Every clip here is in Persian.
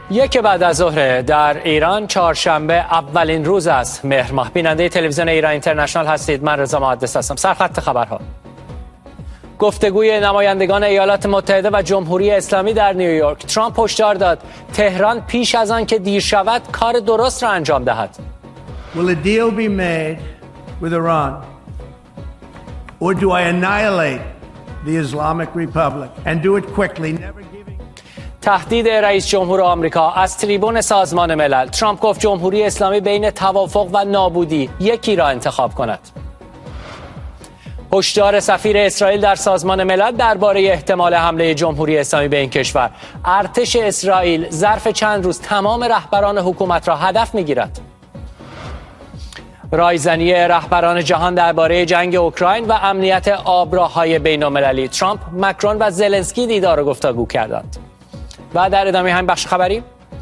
یک بعد از ظهر در ایران چهارشنبه اولین روز است مهر ماه. بیننده تلویزیون ایران اینترنشنال هستید. من رضا محدث هستم. سرخط خبرها: گفتگوی نمایندگان ایالات متحده و جمهوری اسلامی در نیویورک. ترامپ هشدار داد تهران پیش از آن که دیر شود کار درست را انجام دهد. Will a deal be made with Iran or do I annihilate the Islamic Republic and do it quickly? تهدید رئیس جمهور آمریکا از تریبون سازمان ملل. ترامپ گفت جمهوری اسلامی بین توافق و نابودی یکی را انتخاب کند. هشدار سفیر اسرائیل در سازمان ملل درباره احتمال حمله جمهوری اسلامی به این کشور. ارتش اسرائیل ظرف چند روز تمام رهبران حکومت را هدف می‌گیرد. رایزنی رهبران جهان درباره جنگ اوکراین و امنیت آبراهای بین‌المللی. ترامپ، مکرون و زلنسکی دیدار و گفتگو کردند. و در ادامه همین بخش خبری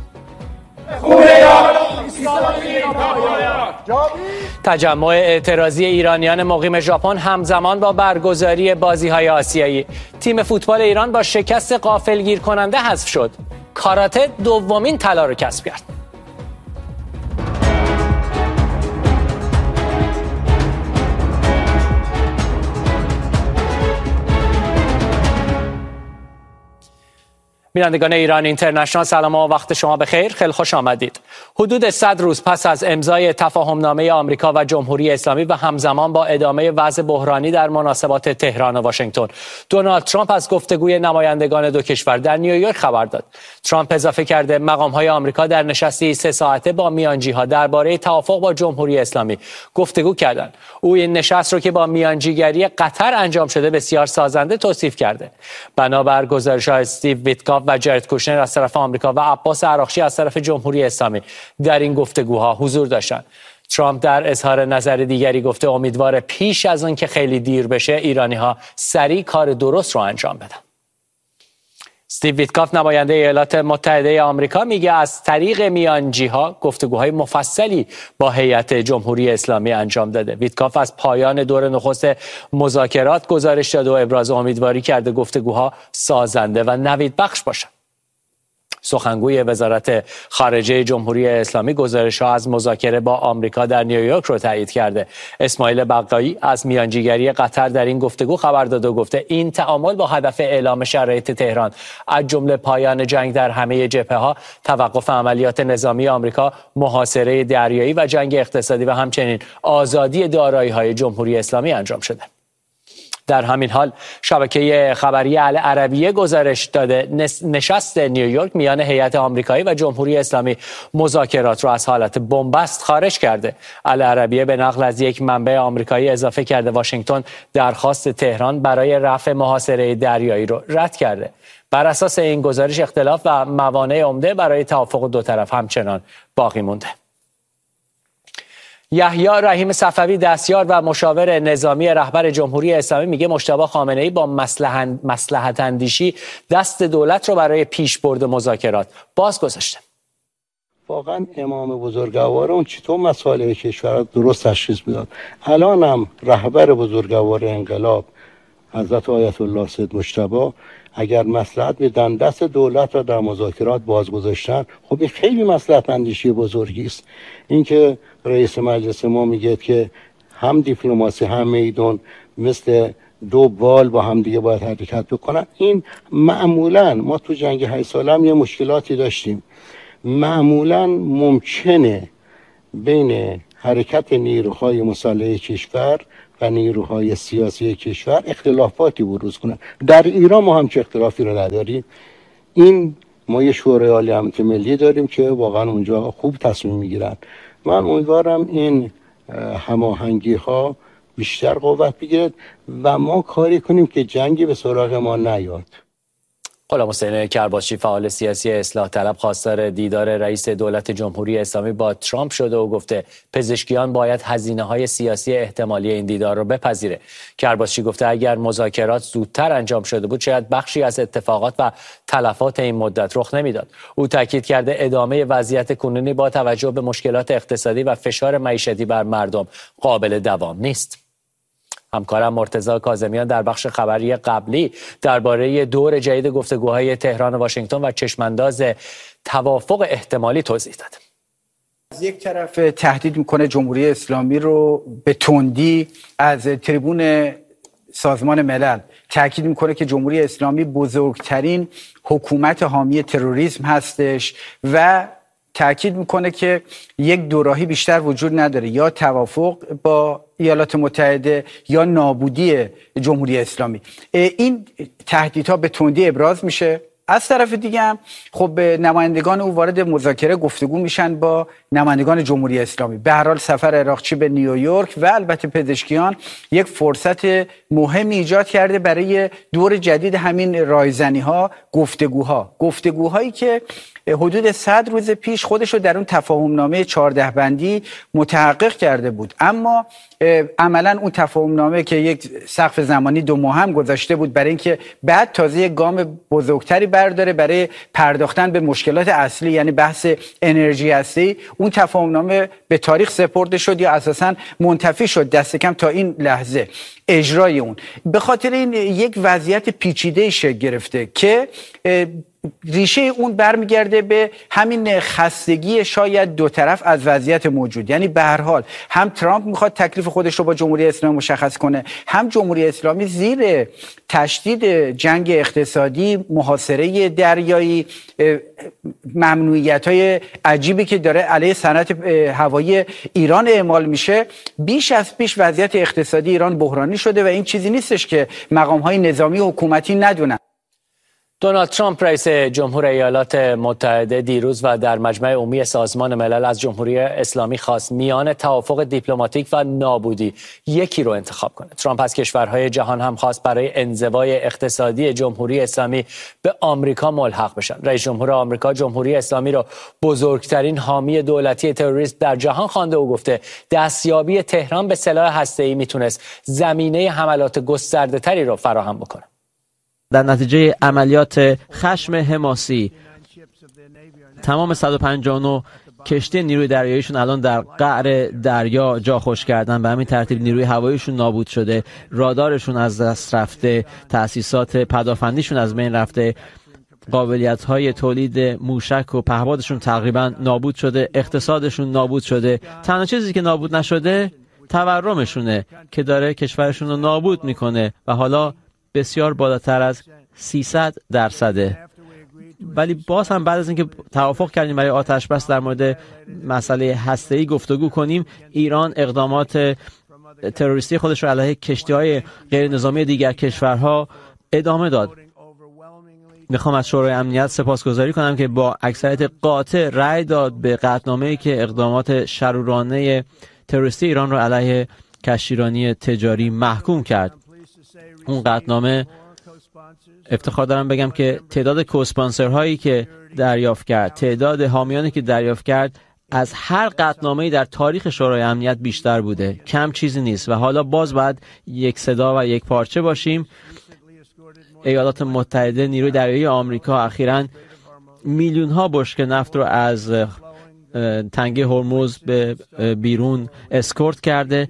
تجمع اعتراضی ایرانیان مقیم ژاپن همزمان با برگزاری بازی‌های آسیایی. تیم فوتبال ایران با شکست غافلگیر کننده حذف شد. کاراته دومین طلا را کسب کرد. بینندگان ایران اینترنشنال، سلام و وقت شما بخیر. خیلی خوش آمدید. حدود 100 روز پس از امضای تفاهمنامه آمریکا و جمهوری اسلامی و همزمان با ادامه وضع بحرانی در مناسبات تهران و واشنگتن، دونالد ترامپ از گفتگوی نمایندگان دو کشور در نیویورک خبر داد. ترامپ اضافه کرده مقام‌های آمریکا در نشستی 3 ساعته با میانجی‌ها درباره توافق با جمهوری اسلامی گفتگو کردند. او این نشست رو که با میانجیگری قطر انجام شده بسیار سازنده توصیف کرده. بنابر گزارش‌های استیو ویتکاف و جارد کوشنر از طرف آمریکا و عباس عراقچی از طرف جمهوری اسلامی در این گفتگوها حضور داشتند. ترامپ در اظهار نظر دیگری گفته امیدواره پیش از آن که خیلی دیر بشه ایرانی‌ها سریع کار درست رو انجام بدن. استیو ویتکاف نماینده ایالات متحده آمریکا میگه از طریق میانجی‌ها گفتگوهای مفصلی با هیئت جمهوری اسلامی انجام داده. ویتکاف از پایان دور نخست مذاکرات گزارش داده و ابراز امیدواری کرده گفتگوها سازنده و نوید بخش باشند. سخنگوی وزارت خارجه جمهوری اسلامی گزارش‌ها از مذاکره با آمریکا در نیویورک رو تایید کرده. اسماعیل بقایی از میانجیگری قطر در این گفتگو خبر داده و گفته این تعامل با هدف اعلام شرایط تهران از جمله پایان جنگ در همه جبهه‌ها، توقف عملیات نظامی آمریکا، محاصره دریایی و جنگ اقتصادی و همچنین آزادی دارایی‌های جمهوری اسلامی انجام شده. در همین حال شبکه خبری العربیه گزارش داده نشست نیویورک میان هیئت آمریکایی و جمهوری اسلامی مذاکرات را از حالت بنبست خارج کرده. العربیه به نقل از یک منبع آمریکایی اضافه کرده واشنگتن درخواست تهران برای رفع محاصره دریایی را رد کرده. بر اساس این گزارش اختلاف و موانع عمده برای توافق دو طرف همچنان باقی مونده. یحیی رحیم صفوی دستیار و مشاور نظامی رهبر جمهوری اسلامی میگه مجتبی خامنه‌ای با مصلحت اندیشی دست دولت رو برای پیشبرد مذاکرات باز گذاشته. واقعا امام بزرگوار اون چطور مسائل کشور رو درست تشخیص میداد. الان هم رهبر بزرگوار انقلاب حضرت آیت الله سید مجتبی اگر مصلحت میدن دست دولت را در مذاکرات باز گذاشتن، خب این خیلی مصلحت اندیشی بزرگی است. اینکه رئیس مجلس ما میگه که هم دیپلماسی هم میدان مثل دو بال با هم دیگه باید حرکت بکنن، این معمولا ما تو جنگ 8 ساله هم یه مشکلاتی داشتیم. معمولا ممکنه بین حرکت نیروهای مسلح کشور و نیروهای سیاسی کشور اختلافاتی بروز کنن. در ایران ما هم چه اختلافی رو نداریم. این ما یه شورای عالی امنیت ملی داریم که واقعا اونجا خوب تصمیم میگیرن. من امیدوارم این هماهنگی ها بیشتر قوت بگیرد و ما کاری کنیم که جنگی به سراغ ما نیاد. غلام حسین کرباسچی فعال سیاسی اصلاح طلب خواستار دیدار رئیس دولت جمهوری اسلامی با ترامپ شده و گفته پزشکیان باید هزینه‌های سیاسی احتمالی این دیدار رو بپذیره. کرباسچی گفته اگر مذاکرات زودتر انجام شده بود شاید بخشی از اتفاقات و تلفات این مدت رخ نمیداد. او تاکید کرده ادامه وضعیت کنونی با توجه به مشکلات اقتصادی و فشار معیشتی بر مردم قابل دوام نیست. همکارم مرتضی کاظمیان در بخش خبری قبلی درباره دور جدید گفتگوهای تهران و واشنگتن و چشمانداز توافق احتمالی توضیح داد. از یک طرف تهدید میکنه جمهوری اسلامی رو به تندی، از تریبون سازمان ملل تاکید میکنه که جمهوری اسلامی بزرگترین حکومت حامی تروریسم هستش و تاکید میکنه که یک دوراهی بیشتر وجود نداره، یا توافق با ایالات متحده یا نابودی جمهوری اسلامی. این تهدیدها به تندی ابراز میشه. از طرف دیگه هم خب نمایندگان او وارد مذاکره گفتگو میشن با نمایندگان جمهوری اسلامی. به هر حال سفر عراقچی به نیویورک و البته پزشکیان یک فرصت مهمی ایجاد کرده برای دور جدید همین رایزنی‌ها، گفتگوهایی که حدود 100 روز پیش خودش رو در اون تفاهمنامه 14 بندی متحقق کرده بود، اما عملا اون تفاهمنامه که یک سقف زمانی 2 ماه هم گذاشته بود برای اینکه بعد تازه یک گام بزرگتری برداره برای پرداختن به مشکلات اصلی، یعنی بحث انرژی هستی، اون تفاهمنامه به تاریخ سپرده شد یا اساساً منتفی شد دست کم تا این لحظه اجرای اون. به خاطر این یک وضعیت پیچیده شکل گرفته که ریشه اون برمیگرده به همین خستگی شاید دو طرف از وضعیت موجود. یعنی به هر حال هم ترامپ میخواد تکلیف خودش رو با جمهوری اسلامی مشخص کنه، هم جمهوری اسلامی زیر تشدید جنگ اقتصادی، محاصره دریایی، ممنوعیت‌های عجیبی که داره علیه صنعت هوایی ایران اعمال میشه، بیش از پیش وضعیت اقتصادی ایران بحرانی شده و این چیزی نیستش که مقام‌های نظامی و حکومتی ندونن. دونالد ترامپ رئیس جمهور ایالات متحده دیروز و در مجمع عمومی سازمان ملل از جمهوری اسلامی خواست میان توافق دیپلماتیک و نابودی یکی رو انتخاب کنه. ترامپ از کشورهای جهان هم خواست برای انزوای اقتصادی جمهوری اسلامی به آمریکا ملحق بشن. رئیس جمهور آمریکا جمهوری اسلامی رو بزرگترین حامی دولتی تروریسم در جهان خوانده و گفته دستیابی تهران به سلاح هسته‌ای میتونست زمینه حملات گسترده‌تری رو فراهم بکنه. در نتیجه عملیات خشم حماسی تمام 159 کشتی نیروی دریاییشون الان در قعر دریا جا خوش کردن، به همین ترتیب نیروی هواییشون نابود شده، رادارشون از دست رفته، تأسیسات پدافندیشون از بین رفته، قابلیت‌های تولید موشک و پهپادشون تقریبا نابود شده، اقتصادشون نابود شده. تنها چیزی که نابود نشده تورمشونه که داره کشورشون رو نابود میکنه و حالا بسیار بالاتر از 300%. ولی باز هم بعد از اینکه توافق کردیم برای آتش بس در مورد مسئله هسته‌ای گفتگو کنیم، ایران اقدامات تروریستی خودش رو علیه کشتی‌های غیر نظامی دیگر کشورها ادامه داد. میخوام از شورای امنیت سپاسگزاری کنم که با اکثریت قاطع رأی داد به قطعنامه‌ای که اقدامات شرورانه تروریستی ایران رو علیه کشتیرانی تجاری محکوم کرد. اون قطعنامه افتخار دارم بگم که تعداد کوسپانسرهایی که دریافت کرد، تعداد حامیانی که دریافت کرد از هر قطعنامه‌ای در تاریخ شورای امنیت بیشتر بوده. کم چیزی نیست و حالا باز باید یک صدا و یک پارچه باشیم. ایالات متحده، نیروی دریایی آمریکا اخیراً میلیون‌ها بشکه نفت رو از تنگه هرمز به بیرون اسکورت کرده.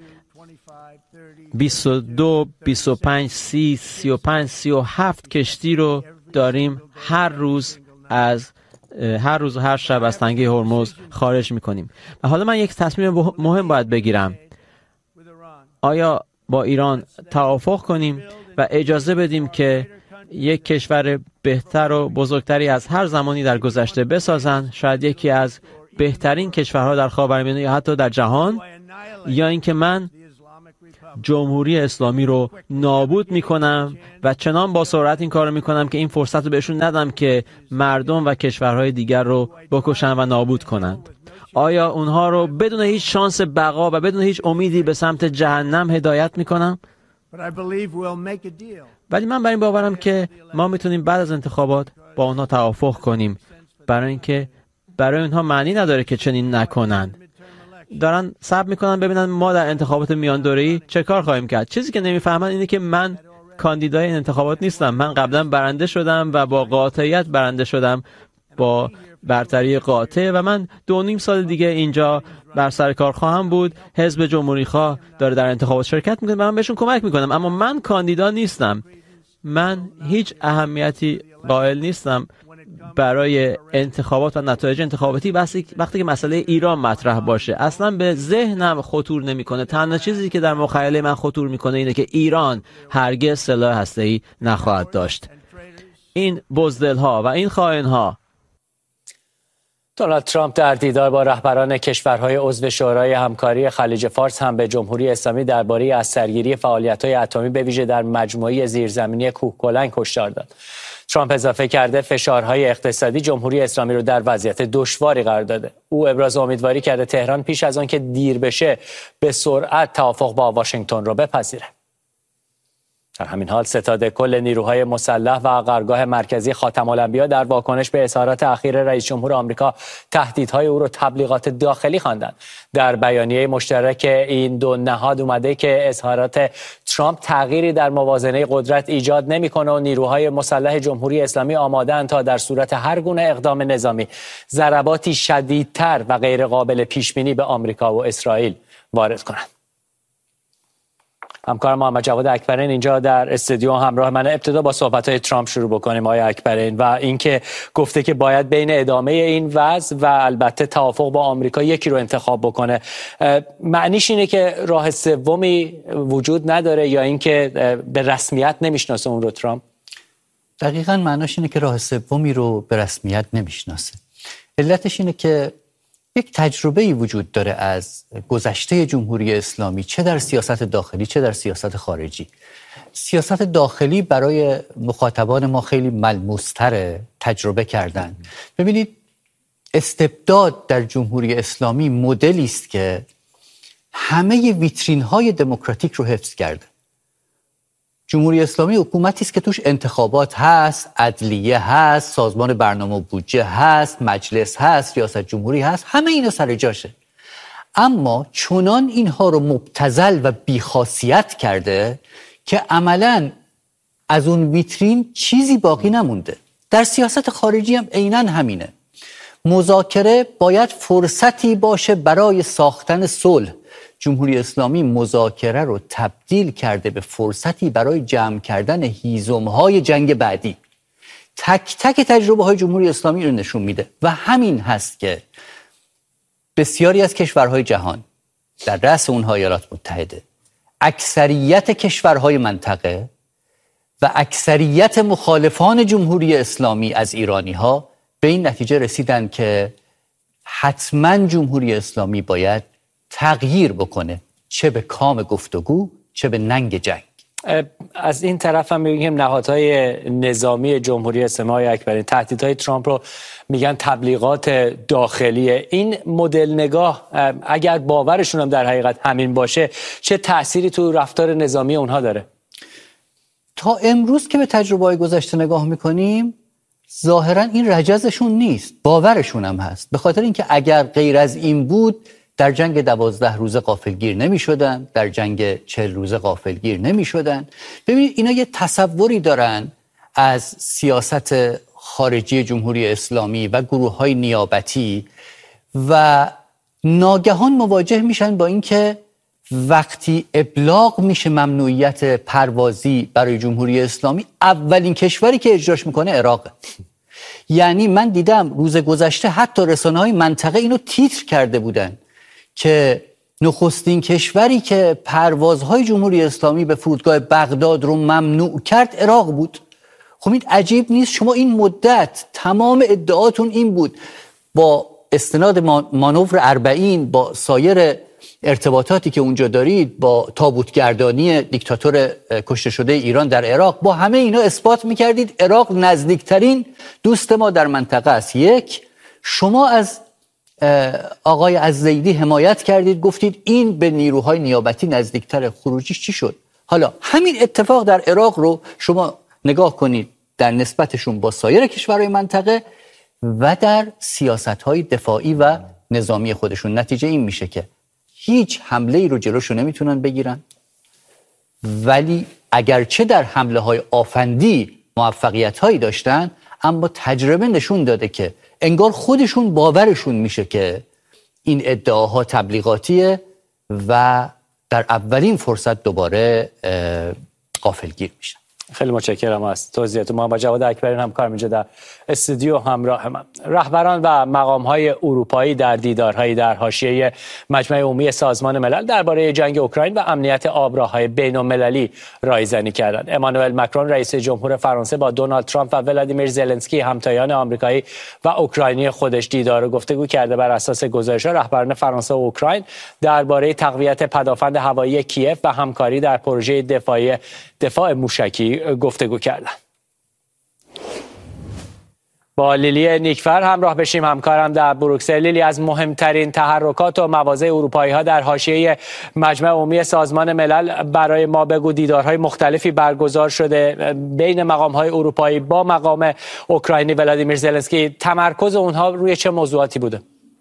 22 25 30 35 37 کشتی رو داریم هر روز و هر شب از تنگه هرمز خارج میکنیم. و حالا من یک تصمیم مهم باید بگیرم. آیا با ایران توافق کنیم و اجازه بدیم که یک کشور بهتر و بزرگتری از هر زمانی در گذشته بسازن، شاید یکی از بهترین کشورها در خاورمیانه یا حتی در جهان، یا اینکه من جمهوری اسلامی رو نابود میکنم و چنان با سرعت این کار رو میکنم که این فرصت رو بهشون ندم که مردم و کشورهای دیگر رو بکشن و نابود کنند. آیا اونها رو بدون هیچ شانس بقا و بدون هیچ امیدی به سمت جهنم هدایت میکنم؟ ولی من بر این باورم که ما میتونیم بعد از انتخابات با اونها توافق کنیم، برای اینکه برای اونها معنی نداره که چنین نکنن. دارن صبر میکنن ببینن ما در انتخابات میان دوره‌ای چه کار خواهیم کرد. چیزی که نمیفهمن اینه که من کاندیدای این انتخابات نیستم. من قبلا برنده شدم و با قاطعیت برنده شدم با برتری قاطع و من 2.5 سال دیگه اینجا بر سر کار خواهم بود. حزب جمهوری خواه داره در انتخابات شرکت میکنه، من بهشون کمک میکنم، اما من کاندیدا نیستم. من هیچ اهمیتی قائل نیستم برای انتخابات و نتایج انتخاباتی وقتی که مسئله ایران مطرح باشه. اصلا به ذهنم خطور نمیکنه. تنها چیزی که در مخیله من خطور میکنه اینه که ایران هرگز سلاح هسته‌ای نخواهد داشت. این بزدل‌ها و این خائن‌ها. دونالد ترامپ در دیدار با رهبران کشورهای عضو شورای همکاری خلیج فارس هم به جمهوری اسلامی درباره از سرگیری فعالیت‌های اتمی به ویژه در مجموعه زیرزمینی کوهکلنگ هشدار داد. ترامپ اضافه کرده فشارهای اقتصادی جمهوری اسلامی رو در وضعیت دشواری قرار داده. او ابراز امیدواری کرده تهران پیش از آن که دیر بشه به سرعت توافق با واشنگتن رو بپذیره. در همین حال ستاد کل نیروهای مسلح و قرارگاه مرکزی خاتم الانبیا در واکنش به اظهارات اخیر رئیس جمهور آمریکا تهدیدهای او را تبلیغات داخلی خواندند. در بیانیه مشترک این دو نهاد اومده که اظهارات ترامپ تغییری در موازنه قدرت ایجاد نمیکنه و نیروهای مسلح جمهوری اسلامی آماده‌اند تا در صورت هر گونه اقدام نظامی ضرباتی شدیدتر و غیر قابل پیش بینی به آمریکا و اسرائیل وارد کنند. همکار محمد جواد اکبرین اینجا در استودیو همراه من. ابتدا با صحبت‌های ترامپ شروع بکنیم آقای اکبرین و اینکه گفته که باید بین ادامه این وضع و البته توافق با آمریکا یکی رو انتخاب بکنه. معنیش اینه که راه سومی وجود نداره یا اینکه به رسمیت نمیشناسه اون رو ترامپ؟ دقیقاً معناش اینه که راه سومی رو به رسمیت نمیشناسه. علتش اینه که یک تجربه‌ای وجود داره از گذشته جمهوری اسلامی، چه در سیاست داخلی چه در سیاست خارجی. سیاست داخلی برای مخاطبان ما خیلی ملموس‌تره، تجربه کردن. ببینید استبداد در جمهوری اسلامی مدلی است که همه ویترین‌های دموکراتیک رو حفظ کرده. جمهوری اسلامی حکومتی است که توش انتخابات هست، عدلیه هست، سازمان برنامه و بودجه هست، مجلس هست، ریاست جمهوری هست، همه اینا سر جاشه. اما چنان اینها رو مبتذل و بیخاصیت کرده که عملاً از اون ویترین چیزی باقی نمونده. در سیاست خارجی هم عیناً همینه. مذاکره باید فرصتی باشه برای ساختن صلح. جمهوری اسلامی مذاکره رو تبدیل کرده به فرصتی برای جمع کردن هیزم‌های جنگ بعدی. تک تک تجربه‌های جمهوری اسلامی رو نشون میده و همین هست که بسیاری از کشورهای جهان، در رأس اونها ایالات متحده، اکثریت کشورهای منطقه و اکثریت مخالفان جمهوری اسلامی از ایرانی‌ها به این نتیجه رسیدن که حتما جمهوری اسلامی باید تغییر بکنه، چه به کام گفتگو چه به ننگ جنگ. از این طرف هم میگیم نهادهای نظامی جمهوری اسلامی اکبرین تهدیدهای ترامپ رو میگن تبلیغات داخلیه. این مدل نگاه اگر باورشون هم در حقیقت همین باشه چه تأثیری تو رفتار نظامی اونها داره؟ تا امروز که به تجربه‌های گذشته نگاه میکنیم ظاهرا این رجزشون نیست، باورشون هم هست. به خاطر اینکه اگر غیر از این بود در جنگ 12 روزه غافلگیر نمی شدن، در جنگ 40 روزه غافلگیر نمی شدن. ببینید اینا یه تصوری دارن از سیاست خارجی جمهوری اسلامی و گروه‌های نیابتی و ناگهان مواجه میشن با اینکه وقتی ابلاغ میشه ممنوعیت پروازی برای جمهوری اسلامی، اولین کشوری که اجراش میکنه عراقه. یعنی من دیدم روز گذشته حتی رسانه‌های منطقه اینو تیتر کرده بودن که نخستین کشوری که پروازهای جمهوری اسلامی به فرودگاه بغداد رو ممنوع کرد عراق بود. خب این عجیب نیست؟ شما این مدت تمام ادعاتون این بود، با استناد مانور 40 با سایر ارتباطاتی که اونجا دارید، با تابوتگردانی دیکتاتور کشته شده ایران در عراق، با همه اینا اثبات میکردید عراق نزدیکترین دوست ما در منطقه است. یک، شما از آقای الزیدی حمایت کردید، گفتید این به نیروهای نیابتی نزدیکتر. خروجیش چی شد؟ حالا همین اتفاق در عراق رو شما نگاه کنید در نسبتشون با سایر کشورهای منطقه و در سیاست‌های دفاعی و نظامی خودشون. نتیجه این میشه که هیچ حمله ای رو جلوشو نمیتونن بگیرن، ولی اگرچه در حمله های آفندی موفقیت هایی داشتن، اما تجربه نشون داده که انگار خودشون باورشون میشه که این ادعاها تبلیغاتیه و در اولین فرصت دوباره غافلگیر میشن. خیلی متشکرم از توضیحاتتون. محمد جواد اکبری همکارم اینجا در استودیو همراه من. رهبران و مقام‌های اروپایی در دیدارهایی در حاشیه مجمع عمومی سازمان ملل درباره جنگ اوکراین و امنیت آبراه‌های بین‌المللی رایزنی کردند. امانوئل مکرون رئیس جمهور فرانسه با دونالد ترامپ و ولادیمیر زلنسکی همتایان آمریکایی و اوکراینی خودش دیدار و گفتگو کرده. بر اساس گزارش‌ها رهبران فرانسه و اوکراین درباره تقویت پدافند هوایی کیف و همکاری در پروژه دفاع موشکی گفتگو کردند. با لیلی نیکفر همراه بشیم، همکارم در بروکسل. لیلی، از مهمترین تحرکات و مواضع اروپایی‌ها در حاشیه مجمع عمومی سازمان ملل برای ما بگو. دیدارهای مختلفی برگزار شده بین مقام‌های اروپایی با مقام اوکراینی ولادیمیر زلنسکی. تمرکز اونها روی چه موضوعاتی بوده؟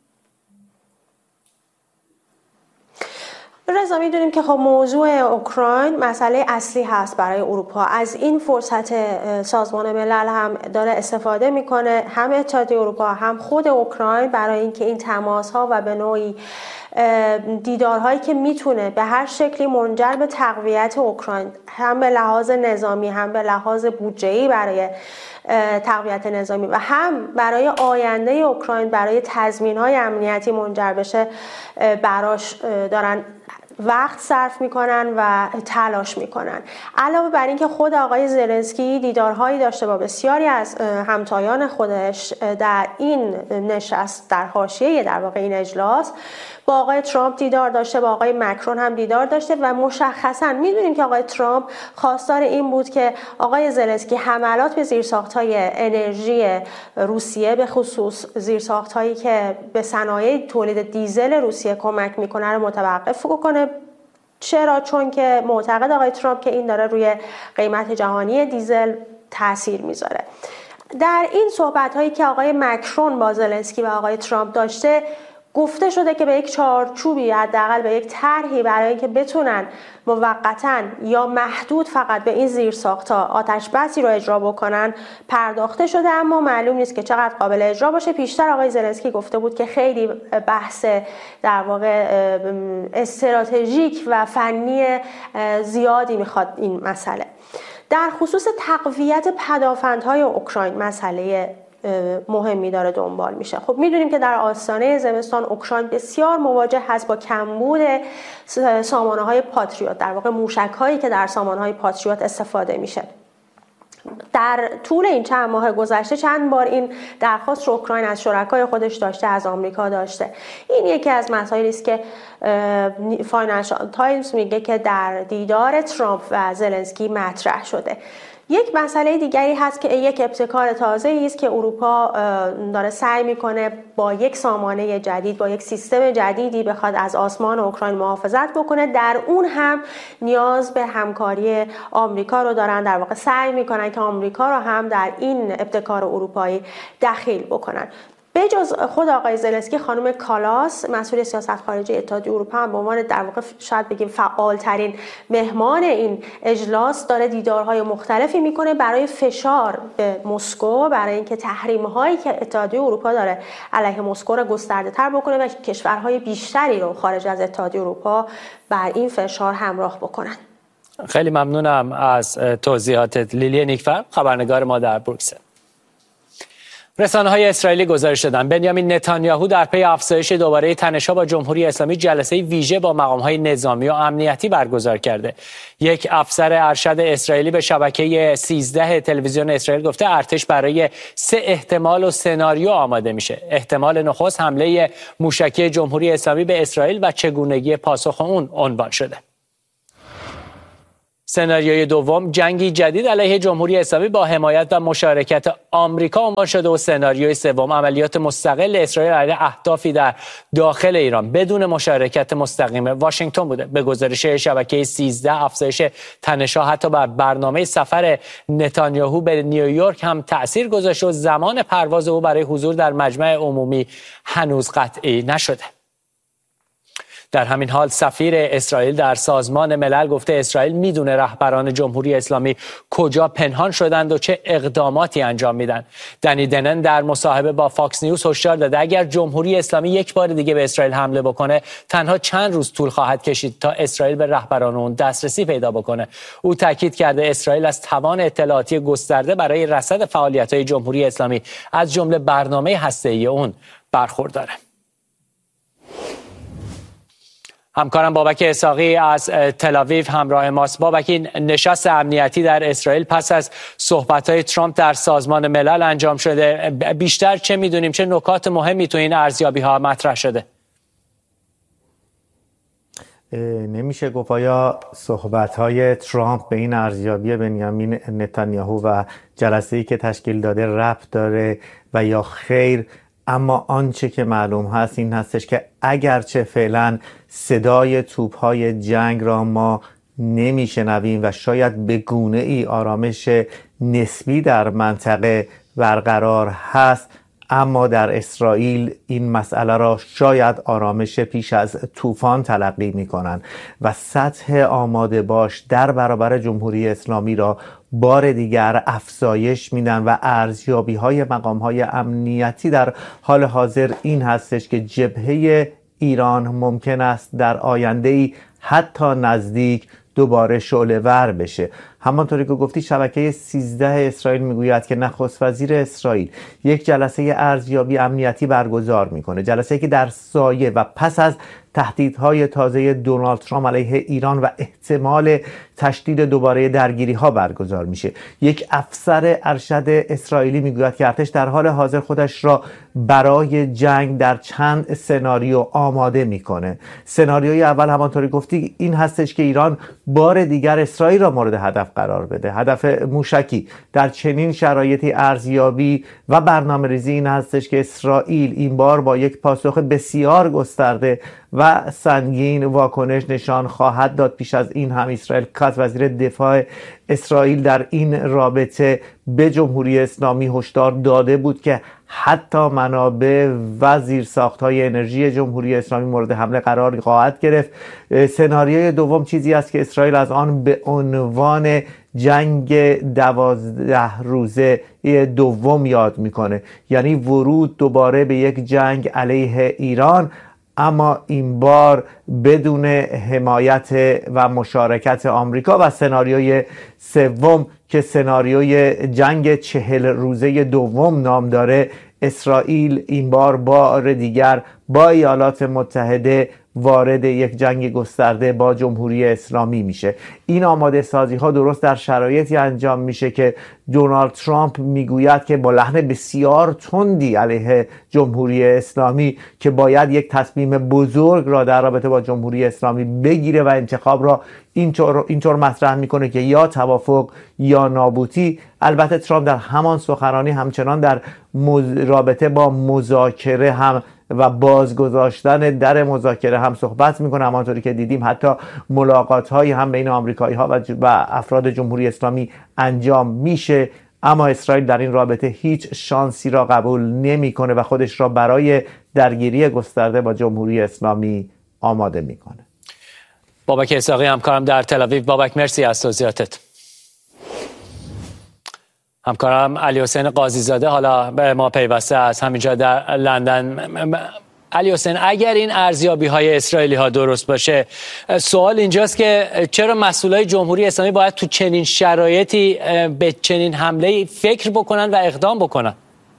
رضا، میدونیم که خب موضوع اوکراین مسئله اصلی هست برای اروپا. از این فرصت سازمان ملل هم داره استفاده میکنه، هم اتحادیه اروپا هم خود اوکراین، برای اینکه این تماس‌ها و به نوعی دیدارهایی که میتونه به هر شکلی منجر به تقویت اوکراین، هم به لحاظ نظامی هم به لحاظ بودجه‌ای برای تقویت نظامی و هم برای آینده اوکراین، برای تضمین‌های امنیتی منجر بشه، براش دارن وقت صرف میکنن و تلاش میکنن. علاوه بر این که خود آقای زلنسکی دیدارهایی داشته با بسیاری از همتایان خودش در این نشست، در حاشیه در واقع این اجلاس، با آقای ترامپ دیدار داشته، با آقای مکرون هم دیدار داشته و مشخصا میدونیم که آقای ترامپ خواستار این بود که آقای زلنسکی حملات به زیرساخت‌های انرژی روسیه، به خصوص زیرساخت‌هایی که به صنایع تولید دیزل روسیه کمک میکنه رو متوقف کنه. چرا؟ چون که معتقد آقای ترامپ که این داره روی قیمت جهانی دیزل تاثیر میذاره. در این صحبت‌هایی که آقای مکرون با زلنسکی و آقای ترامپ داشته، گفته شده که به یک چارچوبی، حداقل به یک طرحی برای اینکه بتونن موقتاً یا محدود فقط به این زیرساخت‌ها آتش بسی رو اجرا بکنن پرداخته شده، اما معلوم نیست که چقدر قابل اجرا باشه. پیشتر آقای زلنسکی گفته بود که خیلی بحث در واقع استراتژیک و فنی زیادی میخواد این مسئله. در خصوص تقویت پدافندهای اوکراین مسئله مهمی داره دنبال میشه. خب میدونیم که در آستانه زمستان اوکراین بسیار مواجه هست با کمبود سامانه‌های پاتریوت، در واقع موشک‌هایی که در سامانه‌های پاتریوت استفاده میشه. در طول این چند ماه گذشته چند بار این درخواست رو اوکراین از شرکای خودش داشته، از آمریکا داشته. این یکی از مسائلی است که فاینانشال تایمز میگه که در دیدار ترامپ و زلنسکی مطرح شده. یک مسئله دیگری هست که یک ابتکار تازه‌ای است که اروپا داره سعی میکنه با یک سامانه جدید، با یک سیستم جدیدی بخواد از آسمان اوکراین محافظت بکنه. در اون هم نیاز به همکاری آمریکا رو دارن، در واقع سعی میکنن که آمریکا رو هم در این ابتکار اروپایی دخیل بکنن. به جز خود آقای زلنسکی، خانم کالاس مسئول سیاست خارجی اتحادیه اروپا هم به عنوان در واقع شاید بگیم فعالترین مهمان این اجلاس داره دیدارهای مختلفی میکنه برای فشار به مسکو، برای اینکه تحریم‌هایی که اتحادیه اروپا داره علیه مسکو رو گسترده‌تر بکنه و کشورهای بیشتری رو خارج از اتحادیه اروپا بر این فشار همراه بکنن. خیلی ممنونم از توضیحاتت لیلی نیکفر، خبرنگار ما در بروکسل. رسانه‌های اسرائیلی گزارش دادند بنیامین نتانیاهو در پی افزایش دوباره تنش‌ها با جمهوری اسلامی جلسه ویژه با مقام‌های نظامی و امنیتی برگزار کرده. یک افسر ارشد اسرائیلی به شبکه 13 تلویزیون اسرائیل گفته ارتش برای 3 احتمال و سناریو آماده میشه. احتمال نخست حمله موشکی جمهوری اسلامی به اسرائیل و چگونگی پاسخ اون عنوان شده. سناریوی دوم جنگی جدید علیه جمهوری اسلامی با حمایت و مشارکت آمریکا عنوان شده و سناریوی سوم عملیات مستقل اسرائیل علیه اهدافی در داخل ایران بدون مشارکت مستقیم واشنگتن بوده. به گزارش شبکه 13 افزایش تنش‌ها حتی بر برنامه سفر نتانیاهو به نیویورک هم تأثیر گذاشته و زمان پرواز او برای حضور در مجمع عمومی هنوز قطعی نشده. در همین حال سفیر اسرائیل در سازمان ملل گفته اسرائیل میدونه رهبران جمهوری اسلامی کجا پنهان شدند و چه اقداماتی انجام میدن. دنی دنن در مصاحبه با فاکس نیوز هشدار داده اگر جمهوری اسلامی یک بار دیگه به اسرائیل حمله بکنه تنها چند روز طول خواهد کشید تا اسرائیل به رهبران اون دسترسی پیدا بکنه. او تاکید کرده اسرائیل از توان اطلاعاتی گسترده برای رصد فعالیت‌های جمهوری اسلامی از جمله برنامه هسته‌ای اون برخورداره. همکارم بابک اسحاقی از تل آویو همراه ماست. بابک، این نشست امنیتی در اسرائیل پس از صحبت‌های ترامپ در سازمان ملل انجام شده. بیشتر چه می‌دونیم؟ چه نکات مهمی تو این ارزیابی‌ها مطرح شده؟ نمیشه گفت آیا صحبت‌های ترامپ به این ارزیابی بنیامین نتانیاهو و جلسه‌ای که تشکیل داده ربط داره و یا خیر، اما آنچه که معلوم هست این هستش که اگرچه فعلا صدای توپ‌های جنگ را ما نمیشنویم و شاید به گونه‌ای آرامش نسبی در منطقه برقرار هست، اما در اسرائیل این مسئله را شاید آرامش پیش از طوفان تلقی می‌کنند و سطح آماده باش در برابر جمهوری اسلامی را بار دیگر افزایش میدن و ارزیابی‌های مقام‌های امنیتی در حال حاضر این هستش که جبهه ایران ممکن است در آینده‌ای حتی نزدیک دوباره شعله‌ور بشه. همانطوری که گفتی شبکه 13 اسرائیل میگوید که نخست وزیر اسرائیل یک جلسه ارزیابی امنیتی برگزار میکنه، جلسه‌ای که در سایه و پس از تهدیدهای تازه دونالد ترامپ علیه ایران و احتمال تشدید دوباره درگیری ها برگزار میشه. یک افسر ارشد اسرائیلی میگوید که ارتش در حال حاضر خودش را برای جنگ در چند سناریو آماده میکنه. سناریوی اول همانطوری گفتی این هستش که ایران بار دیگر اسرائیل را مورد هدف قرار بده، هدف موشکی. در چنین شرایطی ارزیابی و برنامه‌ریزی این هستش که اسرائیل این بار با یک پاسخ بسیار گسترده و سنگین واکنش نشان خواهد داد. پیش از این هم اسرائیل کاتز وزیر دفاع اسرائیل در این رابطه به جمهوری اسلامی هشدار داده بود که حتی منابع و زیرساخت‌های انرژی جمهوری اسلامی مورد حمله قرار خواهد گرفت. سناریوی دوم چیزی است که اسرائیل از آن به عنوان جنگ 12 روزه دوم یاد میکنه، یعنی ورود دوباره به یک جنگ علیه ایران، اما این بار بدون حمایت و مشارکت آمریکا. و سناریوی سوم که سناریوی جنگ 40 روزه دوم نام داره، اسرائیل این بار دیگر با ایالات متحده وارد یک جنگ گسترده با جمهوری اسلامی میشه. این آماده سازی ها درست در شرایطی انجام میشه که دونالد ترامپ میگوید که با لحن بسیار تندی علیه جمهوری اسلامی که باید یک تصمیم بزرگ را در رابطه با جمهوری اسلامی بگیره و انتخاب را اینطور مطرح میکنه که یا توافق یا نابودی. البته ترامپ در همان سخنرانی همچنان در رابطه با مذاکره هم و بازگذاشتن در مذاکره هم صحبت میکنه. همانطوری که دیدیم حتی ملاقات هایی هم بین آمریکایی ها و افراد جمهوری اسلامی انجام میشه، اما اسرائیل در این رابطه هیچ شانسی را قبول نمیکنه و خودش را برای درگیری گسترده با جمهوری اسلامی آماده میکنه. بابک اسحاقی همکارم در تل آویو. بابک مرسی از توضیحاتت. همکارم علی حسین قاضی زاده حالا به ما پیوسته از همینجا در لندن. علی حسین، اگر این ارزیابی های اسرائیلی ها درست باشه، سوال اینجاست که چرا مسئولای جمهوری اسلامی باید تو چنین شرایطی به چنین حمله فکر بکنن و اقدام بکنن؟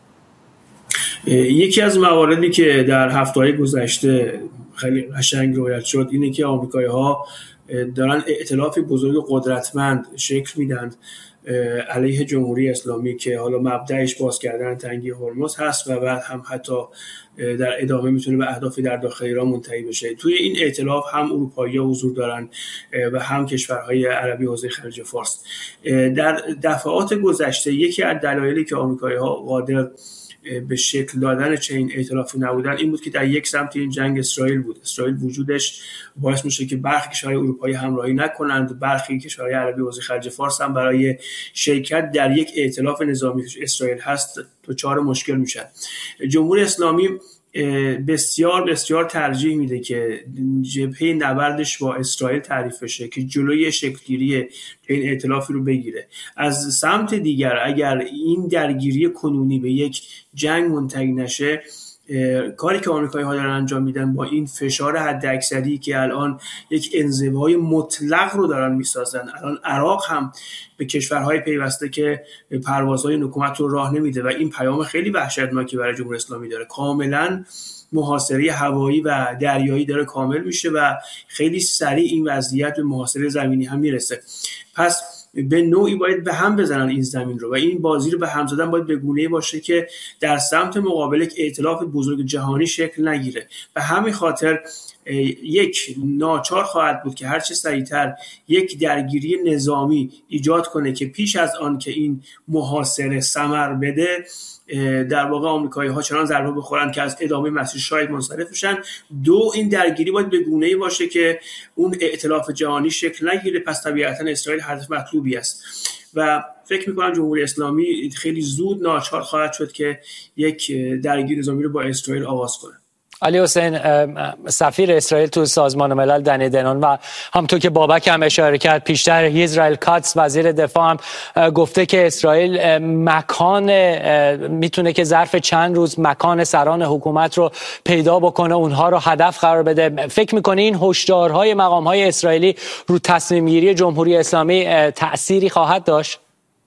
یکی از مواردی که در هفته‌های گذشته خیلی قشنگ روایت شد اینه که آمریکایی‌ها دارن ائتلاف بزرگ قدرتمند شکل میدن علیه جمهوری اسلامی که حالا مبدأش باز کردن تنگی هرمز هست و بعد هم حتی در ادامه میتونه به اهدافی در داخل ایران منتهی بشه. توی این ائتلاف هم اروپایی‌ها حضور دارن و هم کشورهای عربی حوزه خلیج فارس. در دفعات گذشته یکی از دلایلی که آمریکایی‌ها قادر به شکل دادن چنین ائتلافی نبودن این بود که در یک سمت این جنگ اسرائیل بود. اسرائیل وجودش باعث میشه که برخی کشورهای اروپایی همراهی نکنند، برخی کشورهای عربی حوزه خلیج فارس هم برای شرکت در یک ائتلاف نظامی که اسرائیل هست دچار مشکل میشن. جمهوری اسلامی بسیار بسیار ترجیح میده که جبهه نبردش با اسرائیل تعریف بشه که جلوی شکل‌گیری این ائتلافی رو بگیره. از سمت دیگر اگر این درگیری کنونی به یک جنگ منتهی نشه، کاری که آمریکایی‌ها دارن انجام میدن با این فشار حداکثری که الان یک انزوای مطلق رو دارن میسازن، الان عراق هم به کشورهای پیوسته که پروازهای حکومت رو راه نمیده و این پیام خیلی وحشتناکی برای جمهوری اسلامی داره. کاملا محاصره هوایی و دریایی داره کامل میشه و خیلی سریع این وضعیت به محاصره زمینی هم میرسه. پس به نوعی باید به هم بزنن این زمین رو و این بازی رو به هم زدن باید به گونه‌ای باشه که در سمت مقابل یک ائتلاف بزرگ جهانی شکل نگیره. به همین خاطر یک ناچار خواهد بود که هر چه سریعتر یک درگیری نظامی ایجاد کنه که پیش از آن که این محاصره ثمر بده در واقع آمریکایی‌ها چنان ضربه بخورن که از ادامه مسیر شاید منصرف بشن. دو، این درگیری باید به گونه‌ای باشه که اون ائتلاف جهانی شکل نگیره. پس طبیعتاً اسرائیل هدف مطلوبی است و فکر می‌کنم جمهوری اسلامی خیلی زود ناچار خواهد شد که یک درگیری نظامی رو با اسرائیل آغاز کنه. علی حسین، سفیر اسرائیل تو سازمان ملل دنی دنون و همونطور که بابک هم اشاره کرد پیشتر اسرائیل کاتس وزیر دفاع هم گفته که اسرائیل میتونه که ظرف چند روز مکان سران حکومت رو پیدا بکنه، اونها رو هدف قرار بده. فکر میکنی این هشدارهای مقامهای اسرائیلی رو تصمیم گیری جمهوری اسلامی تأثیری خواهد داشت؟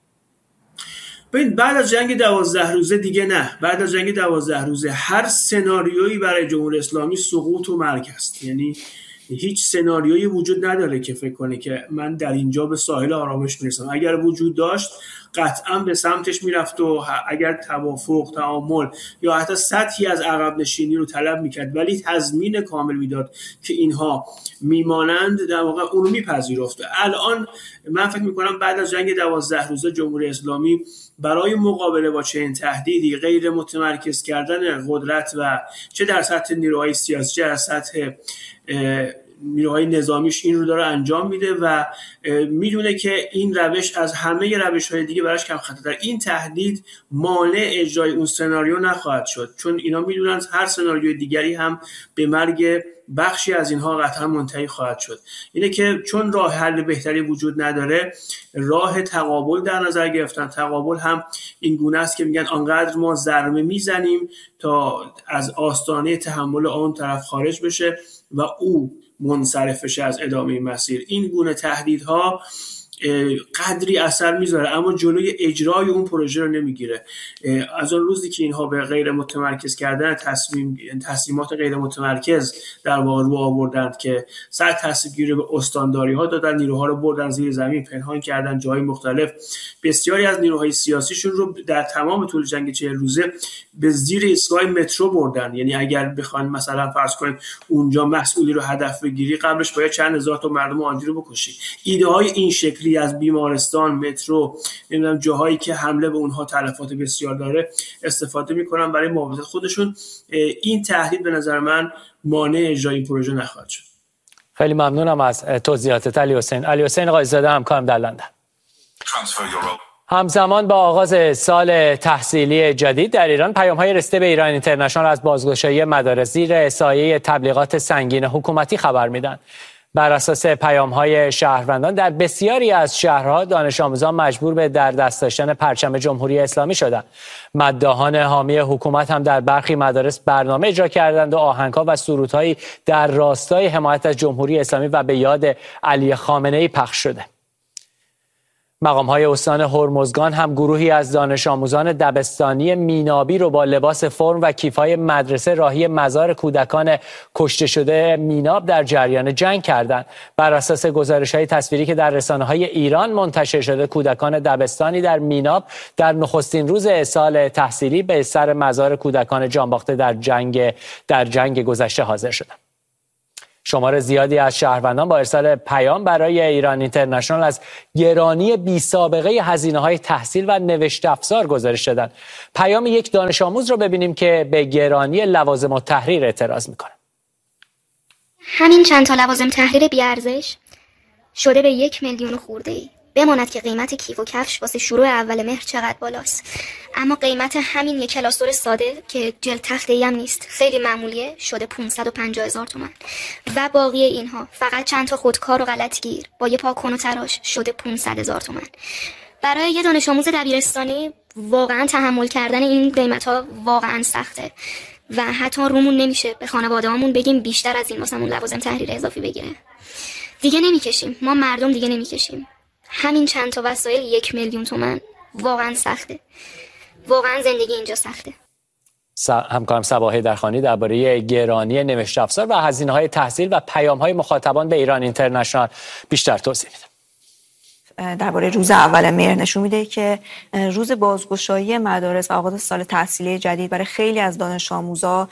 بعد از جنگ 12 روزه دیگه نه. بعد از جنگ 12 روزه هر سناریویی برای جمهوری اسلامی سقوط و مرگ است. یعنی هیچ سناریویی وجود نداره که فکر کنه که من در اینجا به ساحل آرامش میرسم. اگر وجود داشت قطعا به سمتش میرفت و اگر توافق، تعامل یا حتی سطحی از عقب نشینی رو طلب میکرد ولی تضمین کامل میداد که اینها میمانند، در واقع اون رو میپذیرفت. الان من فکر میکنم بعد از جنگ 12 روزه جمهوری اسلامی برای مقابله با چنین تهدیدی غیر متمرکز کردن قدرت و چه در سطح نیروهای سیاسی چه در سطح نیروهای نظامیش این رو داره انجام میده و میدونه که این روش از همه روش‌های دیگه براش کم خطرتر. این تهدید مانع اجرای اون سناریو نخواهد شد، چون اینا میدونن هر سناریوی دیگری هم به مرگ بخشی از اینها قطعا منتهی خواهد شد. اینه که چون راه حل بهتری وجود نداره، راه تقابل در نظر گرفتن. تقابل هم این گونه است که میگن آنقدر ما ضربه میزنیم تا از آستانه تحمل آن طرف خارج بشه و او منصرف بشه از ادامه مسیر. این گونه تهدیدها قدری اثر میذاره اما جلوی اجرای اون پروژه رو نمیگیره. از اون روزی که اینها به غیر متمرکز کردن تصمیمات غیر متمرکز در واقع رو آوردند که سر تصمیم گیری به استانداری ها دادن، نیروها رو بردن زیر زمین، پنهان کردن جای مختلف. بسیاری از نیروهای سیاسیشون رو در تمام طول جنگ 40 روزه به زیر ایستگاه مترو بردن. یعنی اگر بخواید مثلا فرض کنید اونجا مسئولی رو هدف بگیری، قبلش باید چند هزار تا مردم عادی رو بکشی. ایده های این شکلی از بیمارستان، مترو، نمیدونم جاهایی که حمله به اونها تلفات بسیار داره استفاده میکنن برای محافظت خودشون. این تهدید به نظر من مانع اجرای این پروژه نخواهد شد. خیلی ممنونم از توضیحاتت علی حسین. علی حسین قاضی‌زاده، همکارم در لندن. همزمان با آغاز سال تحصیلی جدید در ایران، پیام‌های رسیده به ایران اینترنشنال از بازگشایی مدارس زیر سایه تبلیغات سنگین حکومتی خبر میدن. بر اساس پیام‌های شهروندان در بسیاری از شهرها دانش آموزان مجبور به در دست داشتن پرچم جمهوری اسلامی شدند. مداحان حامی حکومت هم در برخی مدارس برنامه اجرا کردند و آهنگ‌ها و سرودهایی در راستای حمایت از جمهوری اسلامی و به یاد علی خامنه‌ای پخش شده. مقام‌های استان هرمزگان هم گروهی از دانش آموزان دبستانی مینابی رو با لباس فرم و کیف‌های مدرسه راهی مزار کودکان کشته شده میناب در جریان جنگ کردند. بر اساس گزارش‌های تصویری که در رسانه‌های ایران منتشر شده، کودکان دبستانی در میناب در نخستین روز سال تحصیلی به سر مزار کودکان جانباخته در جنگ گذشته حاضر شدند. شمار زیادی از شهروندان با ارسال پیام برای ایران اینترنشنال از گرانی بی سابقه هزینه‌های تحصیل و نوشت افزار گزارش دادند. پیام یک دانش آموز رو ببینیم که به گرانی لوازم التحریر اعتراض میکنه. همین چند تا لوازم تحریر بی ارزش شده به 1,000,000 خورده ای. بماند که قیمت کیف و کفش واسه شروع اول مهر چقدر بالاست، اما قیمت همین یک کلاسور ساده که جلد تخته‌ای هم نیست، خیلی معمولیه، شده 550,000 تومان و باقی اینها فقط چند تا خودکار و غلطگیر با یه پاکن و تراش شده 500,000 تومان. برای یه دانش آموز دبیرستانی واقعا تحمل کردن این قیمت‌ها واقعا سخته و حتی رومون نمیشه به خانواده‌هامون بگیم بیشتر از این واسمون لوازم تحریر اضافی بگیره. دیگه نمیکشیم، ما مردم دیگه نمیکشیم. همین چند تا وسایل 1,000,000 تومان واقعا سخته. واقعا زندگی اینجا سخته. همکارم صباحی درخانی درباره گرانی نوشت افزار و هزینه‌های تحصیل و پیام‌های مخاطبان به ایران اینترنشنال بیشتر توضیح میده. درباره روز اول مهر نشون میده که روز بازگشایی مدارس و آغاز سال تحصیلی جدید برای خیلی از دانش آموزا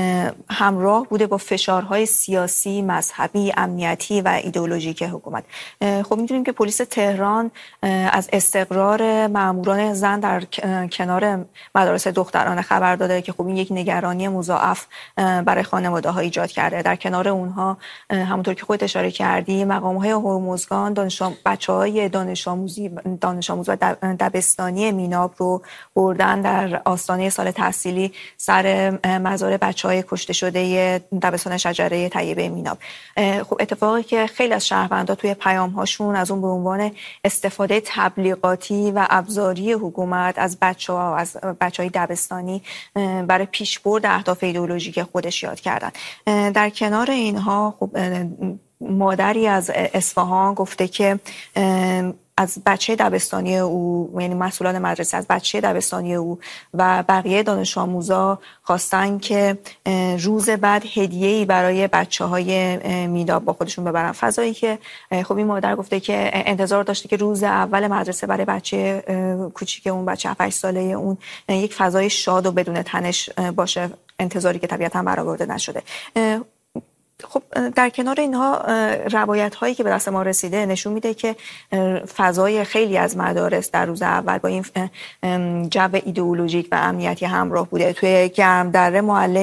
همراه بوده با فشارهای سیاسی، مذهبی، امنیتی و ایدئولوژیک حکومت. خب میدونیم که پلیس تهران از استقرار ماموران زن در کنار مدارس دخترانه خبر داده که خب این یک نگرانی مضاعف برای خانواده‌ها ایجاد کرده. در کنار اونها همونطور که خودت اشاره کردی مقام‌های هرمزگان بچه‌های دانش آموز و دبستانی میناب رو بردن در آستانه سال تحصیلی سر مزار بچه‌های کشته شده دبستان شجره طیبه میناب. خب اتفاقی که خیلی از شهروندان توی پیام‌هاشون از اون به عنوان استفاده تبلیغاتی و ابزاری حکومت از بچه‌ها، از بچه‌های دبستانی برای پیشبرد اهداف ایدئولوژیک خودش یاد کردن. در کنار اینها خب مادری از اصفهان گفته که از بچه دبستانی او، یعنی مسئولان مدرسه از بچه دبستانی او و بقیه دانش آموزا خواستن که روز بعد هدیه‌ای برای بچه‌های میداب با خودشون ببرن. فضایی که خب این مادر گفته که انتظار داشته که روز اول مدرسه برای بچه کوچیک اون، بچه 7-8 ساله اون، یک فضای شاد و بدون تنش باشه، انتظاری که طبیعتاً برآورده نشده. خب در کنار اینها روایت هایی که به دست ما رسیده نشون میده که فضای خیلی از مدارس در روز اول با این جو ایدئولوژیک و امنیتی همراه بوده. توی گرمدره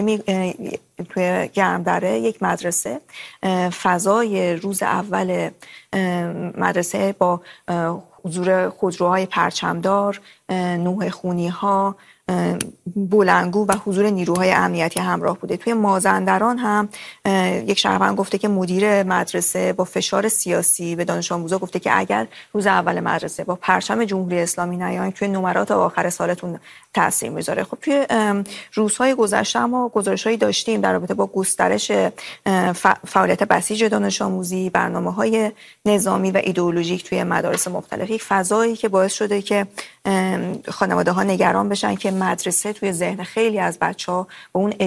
توی گرمدره یک مدرسه فضای روز اول مدرسه با حضور خودروهای پرچمدار، نوح خونی ها، بلندگو و حضور نیروهای امنیتی همراه بوده. توی مازندران هم یک شهروند گفته که مدیر مدرسه با فشار سیاسی به دانش آموزا گفته که اگر روز اول مدرسه با پرچم جمهوری اسلامی نیاین توی نمرات آخر سالتون تاثیر میذاره. خب توی روزهای گذشته ما گزارش‌هایی داشتیم در رابطه با گسترش فعالیت بسیج دانش آموزی، برنامه‌های نظامی و ایدئولوژیک توی مدارس مختلف. یک فضایی که باعث شده که خانواده‌ها نگران بشن که مدرسه توی ذهن خیلی از بچه‌ها با اون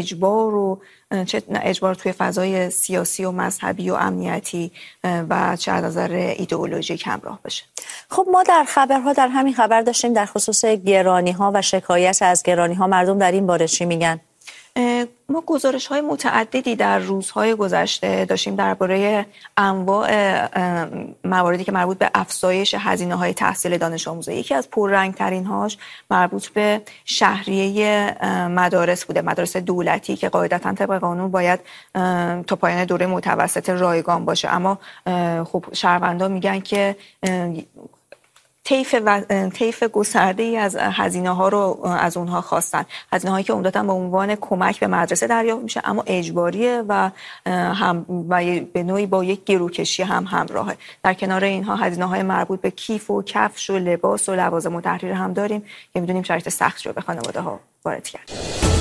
اجبار توی فضای سیاسی و مذهبی و امنیتی و چه از نظر ایدئولوژیک همراه بشه. خب ما در خبرها در همین خبر داشتیم در خصوص گرانی‌ها و شکایت از گرانی‌ها، مردم در این باره چی میگن؟ ما گزارش‌های متعددی در روزهای گذشته داشتیم درباره انواع مواردی که مربوط به افزایش هزینه‌های تحصیل دانش آموزی. یکی از پررنگ‌ترین‌هاش مربوط به شهریه مدارس بوده، مدارس دولتی که قاعدتاً طبق قانون باید تا پایان دوره متوسط رایگان باشه، اما خب شهروندان میگن که طیف گسترده‌ای از هزینه‌ها رو از اونها خواستن، هزینه‌هایی که عمدتاً به عنوان کمک به مدرسه دریافت میشه اما اجباریه و به نوعی با یک گروکشی هم همراهه. در کنار اینها هزینه‌های مربوط به کیف و کفش و لباس و لوازم و تحریر هم داریم که می‌دونیم شرایط سخت رو به خانواده‌ها وارد کرده.